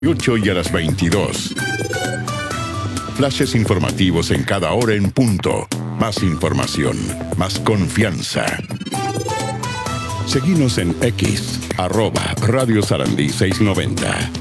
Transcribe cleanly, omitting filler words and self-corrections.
8 y a las 22. Flashes informativos en cada hora en punto. Más información, más confianza. Seguinos en X, @Radio Sarandí 690.